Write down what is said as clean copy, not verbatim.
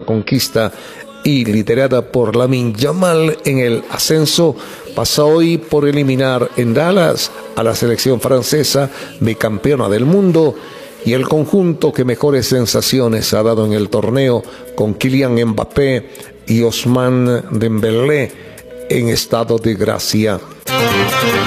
conquista y liderada por Lamine Yamal en el ascenso, pasa hoy por eliminar en Dallas a la selección francesa, bicampeona del mundo, y el conjunto que mejores sensaciones ha dado en el torneo, con Kylian Mbappé y Ousmane Dembélé en estado de gracia.